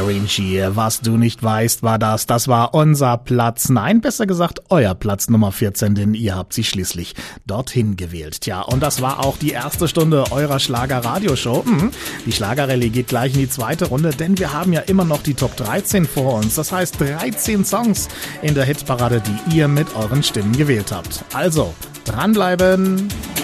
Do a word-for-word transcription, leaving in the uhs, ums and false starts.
Avicii. Was du nicht weißt, war das. Das war unser Platz. Nein, besser gesagt, euer Platz Nummer vierzehn, denn ihr habt sich schließlich dorthin gewählt. Tja, und das war auch die erste Stunde eurer Schlager-Radioshow. Mhm. Die Schlagerrallye geht gleich in die zweite Runde, denn wir haben ja immer noch die Top dreizehn vor uns. Das heißt dreizehn Songs in der Hitparade, die ihr mit euren Stimmen gewählt habt. Also, dranbleiben.